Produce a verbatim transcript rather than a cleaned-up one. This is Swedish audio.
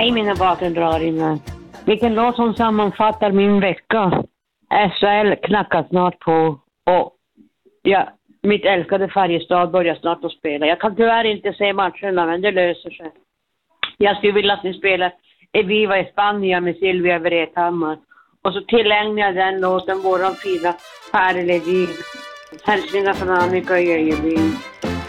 Hej mina vapendraringar. Vilken låt som sammanfattar min vecka. S H L knackar snart på. Och ja, mitt älskade Färjestad börjar snart att spela. Jag kan tyvärr inte se matcherna, men det löser sig. Jag skulle vilja att ni spelar Eviva i Spanien med Silvia Vrethammar. Och så tillägnar jag den låten våran fina Pärledin. Hälsningar från Annika i Öjebyn.